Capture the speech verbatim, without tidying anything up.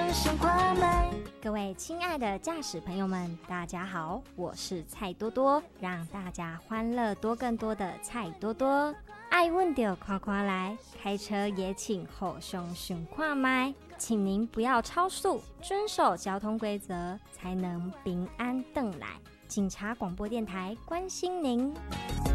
心快慢。 各位亲爱的驾驶朋友们，大家好，我是蔡多多，让大家欢乐多更多的蔡多多。爱问就夸夸来，开车也请后胸寻跨麦，请您不要超速，遵守交通规则，才能平安回来。警察广播电台关心您。